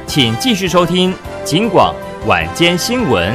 请继续收听警广晚间新闻。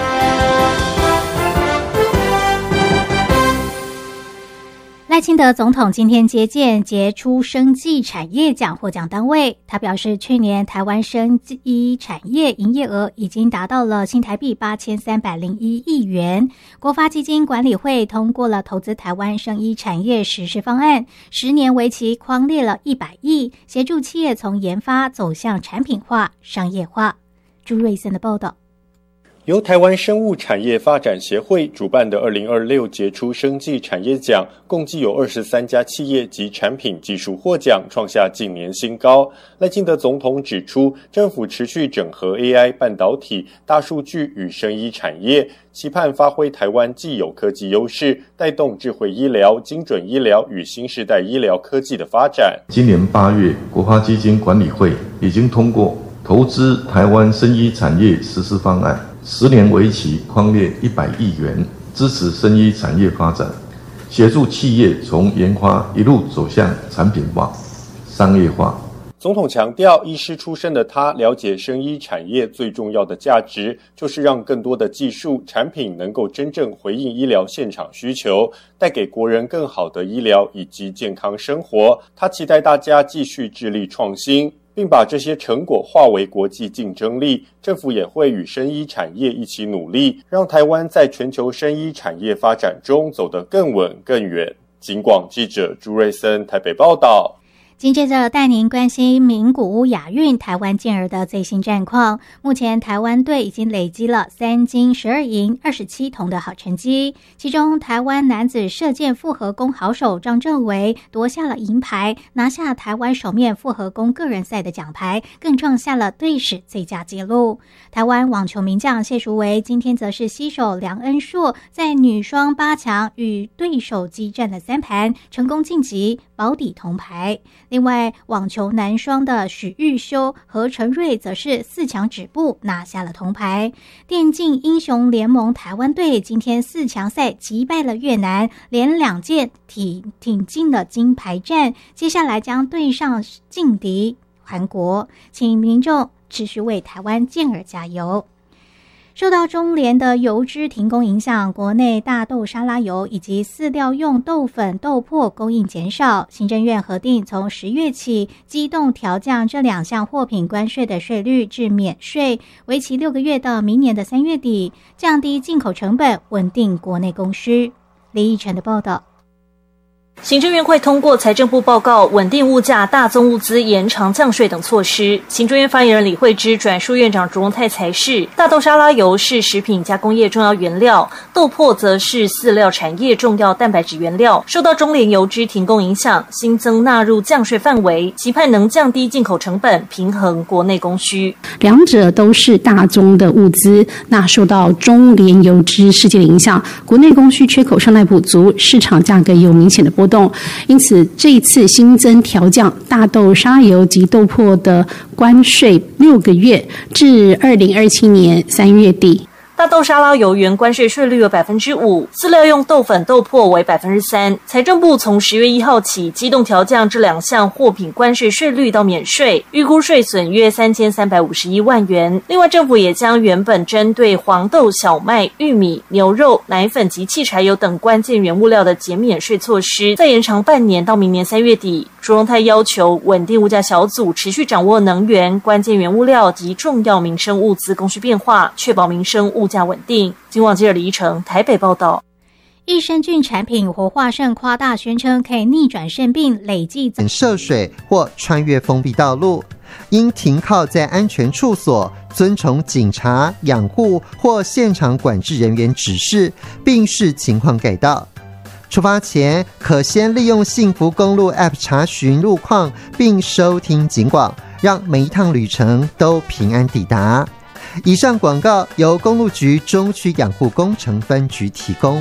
赖清德总统今天接见杰出生技产业奖获奖单位，他表示，去年台湾生医产业营业额已经达到了新台币8301亿元。国发基金管理会通过了投资台湾生医产业实施方案，10年为期，框列了100亿，协助企业从研发走向产品化、商业化。朱瑞森的报道。 由台湾生物产业发展协会主办的2026杰出生技产业奖，共计有23家企业及产品技术获奖，创下近年新高。赖清德总统指出，政府持续整合 AI、半导体、大数据与生医产业，期盼发挥台湾既有科技优势，带动智慧医疗、精准医疗与新世代医疗科技的发展。 今年8月，国发基金管理会已经通过投资台湾生医产业实施方案，10年为期，框列100亿元，支持生医产业发展，协助企业从研发一路走向产品化、商业化。 总统强调，医师出身的他了解生医产业最重要的价值，就是让更多的技术产品能够真正回应医疗现场需求，带给国人更好的医疗以及健康生活。他期待大家继续致力创新，并把这些成果化为国际竞争力。政府也会与生医产业一起努力，让台湾在全球生医产业发展中走得更稳更远。警广记者朱瑞森台北报道。 紧接着带您关心名古屋亚运台湾健儿的最新战况。目前台湾队已经累积了3金12银27铜的好成绩，其中台湾男子射箭复合弓好手张正维夺下了银牌，拿下台湾首面复合弓个人赛的奖牌，更创下了队史最佳纪录。台湾网球名将谢淑薇今天则是携手梁恩硕，在女双8强与对手激战了3盘，成功晋级，保底铜牌。另外，网球男双的许育修、何成瑞则是4强止步，拿下了铜牌。电竞英雄联盟台湾队今天4强赛击败了越南，连2届挺进了金牌战，接下来将对上劲敌韩国，请民众持续为台湾健儿加油。受到中联的油脂停工影响，国内大豆沙拉油以及饲料用豆粉、豆粕供应减少。行政院核定从10月起机动调降这2项货品关税的税率至免税，为期6个月到明年的3月底，降低进口成本，稳定国内供需。李义成的报道。 行政院会通过财政部报告稳定物价、大宗物资延长降税等措施。行政院发言人李慧芝转述院长卓荣泰才是，大豆沙拉油是食品加工业重要原料，豆粕则是饲料产业重要蛋白质原料。受到中联油脂停工影响，新增纳入降税范围，期盼能降低进口成本，平衡国内供需。 两者都是大宗的物资，那受到中联油脂事件的影响，国内供需缺口尚待补足，市场价格有明显的波动。因此这一次新增调降大豆沙拉油及豆粕的关税6个月，至2027年3月底。 大豆沙拉油原关税税率为 5%， 饲料用豆粉、豆粕为 3%。财政部从10月1号起机动调降这2项货品关税税率到免税，预估税损约3351万元。另外，政府也将原本针对黄豆、小麦、玉米、牛肉、奶粉及汽柴油等关键原物料的减免税措施，再延长半年到明年3月底。卓荣泰要求稳定物价小组持续掌握能源、关键原物料及重要民生物资供需变化，确保民生物价稳定。警广记者李依成台北报道。 益生菌产品活化肾夸大宣称可以逆转肾病，累计涉水或穿越封闭道路，应停靠在安全处所，遵从警察、养护或现场管制人员指示，并视情况改道。出发前可先利用幸福公路 App 查询路况，并收听警广，让每一趟旅程都平安抵达。以上广告由公路局中区养护工程分局提供。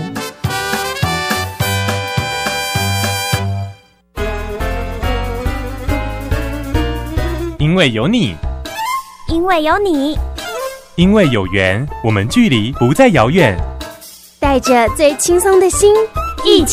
因为有你， 因为有你， 因为有缘，我们距离不再遥远。 带着最轻松的心，一起